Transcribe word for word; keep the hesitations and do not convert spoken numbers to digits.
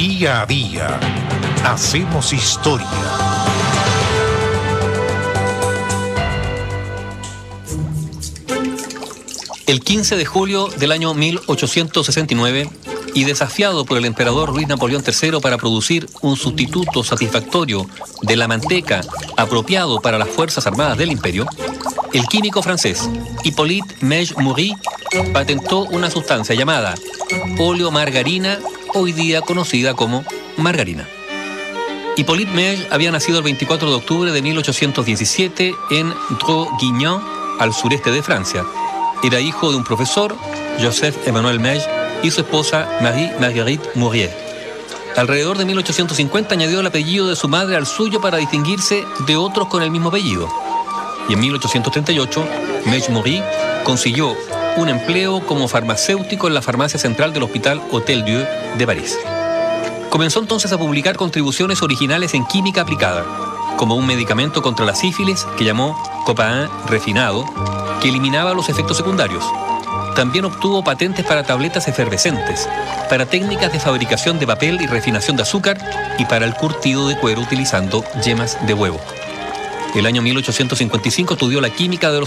Día a día hacemos historia. El quince de julio del año mil ochocientos sesenta y nueve, y desafiado por el emperador Luis Napoleón tercero para producir un sustituto satisfactorio de la manteca apropiado para las Fuerzas Armadas del Imperio, el químico francés Hippolyte Mege-Maury patentó una sustancia llamada oleomargarina, hoy día conocida como margarina. Hippolyte Mege había nacido el veinticuatro de octubre de mil ochocientos diecisiete en Draguignan, al sureste de Francia. Era hijo de un profesor, Joseph Emmanuel Mege, y su esposa Marie-Marguerite Mourier. Alrededor de mil ochocientos cincuenta añadió el apellido de su madre al suyo para distinguirse de otros con el mismo apellido. Y en mil ochocientos treinta y ocho, Mege-Maury consiguió un empleo como farmacéutico en la farmacia central del Hospital Hôtel Dieu de París. Comenzó entonces a publicar contribuciones originales en química aplicada, como un medicamento contra la sífilis que llamó Copain refinado, que eliminaba los efectos secundarios. También obtuvo patentes para tabletas efervescentes, para técnicas de fabricación de papel y refinación de azúcar y para el curtido de cuero utilizando yemas de huevo. El año mil ochocientos cincuenta y cinco estudió la química de los